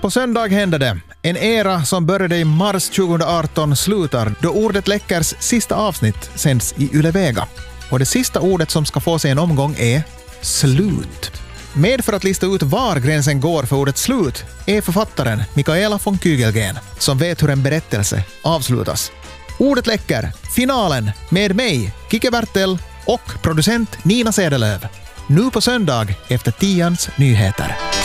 På söndag händer det. En era som började i mars 2018 slutar då Ordet Läckers sista avsnitt sänds i Yle Vega. Och det sista ordet som ska få sig en omgång är slut. Med för att lista ut var gränsen går för ordet slut är författaren Mikaela von Kygelgren som vet hur en berättelse avslutas. Ordet läcker, finalen med mig, Kike Bertel och producent Nina Sedelöv. Nu på söndag efter 10:ans nyheter.